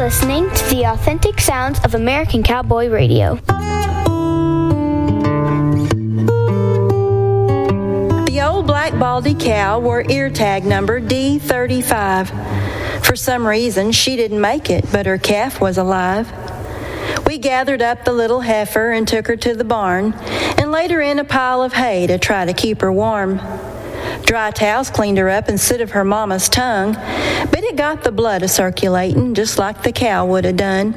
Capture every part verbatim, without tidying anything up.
listening to the authentic sounds of American Cowboy Radio. The old black baldy cow wore ear tag number D thirty-five. For some reason, she didn't make it, but her calf was alive. We gathered up the little heifer and took her to the barn and laid her in a pile of hay to try to keep her warm. Dry towels cleaned her up instead of her mama's tongue, but it got the blood a-circulating just like the cow would have done.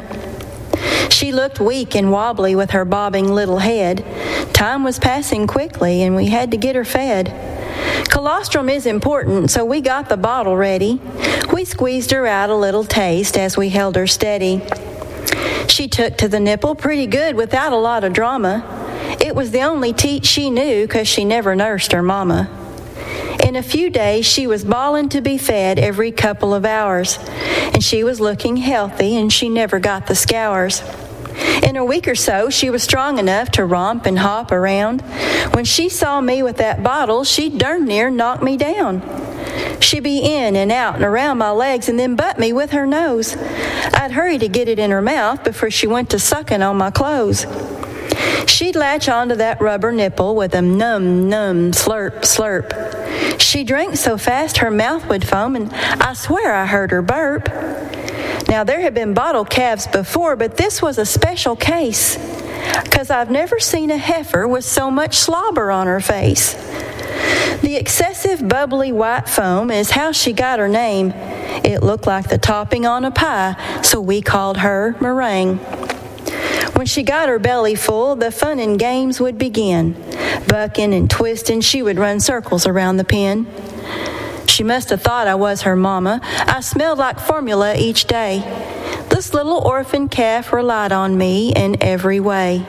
She looked weak and wobbly with her bobbing little head. Time was passing quickly and we had to get her fed. Colostrum is important, so we got the bottle ready. We squeezed her out a little taste as we held her steady. She took to the nipple pretty good without a lot of drama. It was the only teat she knew 'cause she never nursed her mama. In a few days, she was bawling to be fed every couple of hours, and she was looking healthy, and she never got the scours. In a week or so, she was strong enough to romp and hop around. When she saw me with that bottle, she darn near knocked me down. She'd be in and out and around my legs and then butt me with her nose. I'd hurry to get it in her mouth before she went to sucking on my clothes. She'd latch onto that rubber nipple with a num, num, slurp, slurp. She drank so fast her mouth would foam, and I swear I heard her burp. Now, there had been bottle calves before, but this was a special case, 'cause I've never seen a heifer with so much slobber on her face. The excessive bubbly white foam is how she got her name. It looked like the topping on a pie, so we called her meringue. When she got her belly full, the fun and games would begin. Bucking and twisting, she would run circles around the pen. She must have thought I was her mama. I smelled like formula each day. This little orphan calf relied on me in every way.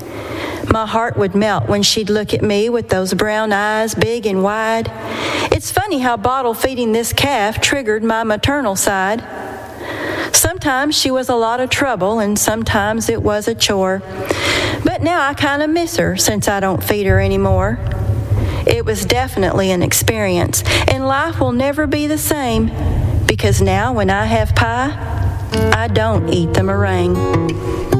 My heart would melt when she'd look at me with those brown eyes, big and wide. It's funny how bottle feeding this calf triggered my maternal side. Sometimes she was a lot of trouble, and sometimes it was a chore. But now I kind of miss her since I don't feed her anymore. It was definitely an experience, and life will never be the same, because now when I have pie, I don't eat the meringue.